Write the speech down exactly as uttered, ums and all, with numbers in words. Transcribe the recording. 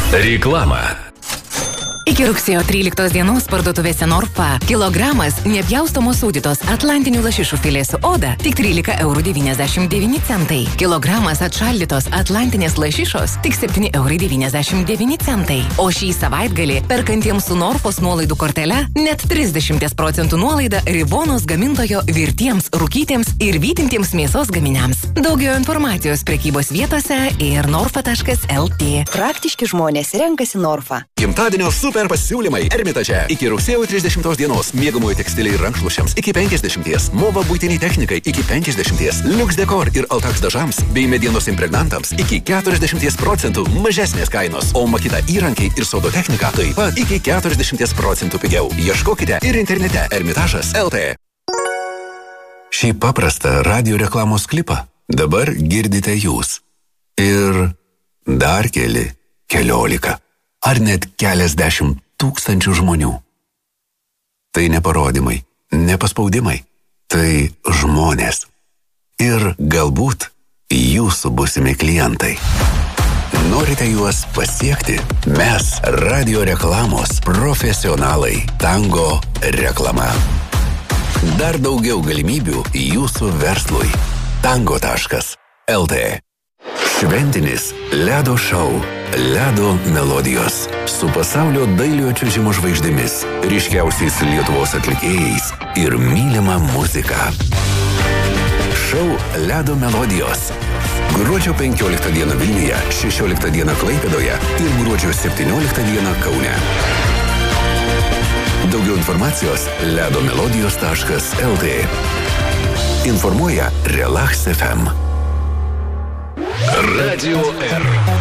Reklama. Iki rugsėjo tryliktos dienos parduotuvėse Norfa kilogramas nepjaustomos sūdytos atlantinių lašišų filė su oda tik trylika eurų devyniasdešimt devyni centai. Kilogramas atšaldytos atlantinės lašišos tik septyni eurai devyniasdešimt devyni centai. O šį savaitgalį perkantiems su Norfos nuolaidų kortele net trisdešimt procentų nuolaida Rivonos gamintojo virtiems, rūkytiems ir vytintiems mėsos gaminiams. Daugiau informacijos prekybos vietose ir norfa taškas lt. Praktiški žmonės renkasi Norfa. Gimtadienio super pasiūlymai Ermitaže. Iki rugsėjo trisdešimtos dienos miegamojo tekstiliai rankšluošiams iki penkiasdešimties, Mova buitiniai technikai iki penkiasdešimties, Lux Decor ir Altax dažams bei medienos impregnantams iki keturiasdešimties procentų mažesnės kainos, o Makita įrankiai ir sodo technika taip pat iki keturiasdešimties procentų pigiau. Ieškokite ir internete ermitažas taškas lt. Šį paprastą radio reklamos klipą dabar girdite jūs. Ir dar keli, keliolika. Ar net keliasdešimt tūkstančių žmonių. Tai ne parodymai, ne paspaudimai, tai žmonės. Ir galbūt jūsų būsimi klientai. Norite juos pasiekti? Mes, radio reklamos profesionalai, Tango reklama. Dar daugiau galimybių jūsų verslui. tango taškas lt. Šventinis ledo šou Ledo melodijos su pasaulio dailiojo čiuožimo žvaigždėmis, ryškiausiais Lietuvos atlikėjais ir mylima muzika. Šou Ledo melodijos. Gruodžio penkioliktą dieną Vilniuje, šešioliktą dieną Klaipėdoje ir gruodžio septynioliktą dieną Kaune. Daugiau informacijos ledo melodijos taškas lt. Informuoja Relax F M. Radio R.